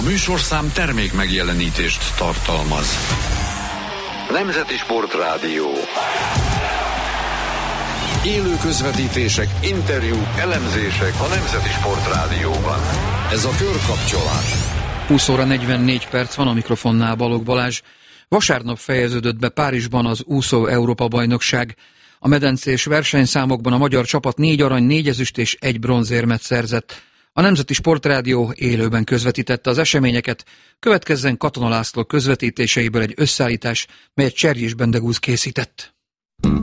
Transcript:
műsorszám termék megjelenítést tartalmaz. Nemzeti Sportrádió. Élő közvetítések, interjúk, elemzések a Nemzeti Sportrádióban. Ez a Körkapcsolás. 20 óra 44 perc van, a mikrofonnál Balogh Balázs. Vasárnap fejeződött be Párizsban az úszó Európa-bajnokság. A medencés versenyszámokban a magyar csapat 4 arany, 4 ezüst és 1 bronzérmet szerzett. A Nemzeti Sportrádió élőben közvetítette az eseményeket, következzen Katona László közvetítéseiből egy összeállítás, melyet Cserjés Bendegúz készített.